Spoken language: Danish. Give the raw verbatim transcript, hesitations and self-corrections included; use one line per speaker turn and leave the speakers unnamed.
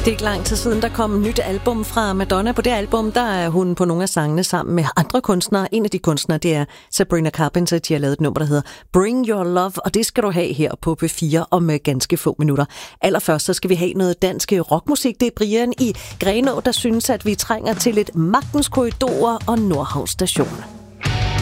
Det er ikke lang tid siden, der kom et nyt album fra Madonna. På det album, der er hun på nogle af sangene sammen med andre kunstnere. En af de kunstnere, det er Sabrina Carpenter. De har lavet et nummer, der hedder Bring Your Love, og det skal du have her på P fire om ganske få minutter. Allerførst så skal vi have noget dansk rockmusik. Det er Brian i Grenaa, der synes, at vi trænger til lidt Magtens Korridorer og Nordhavn Station.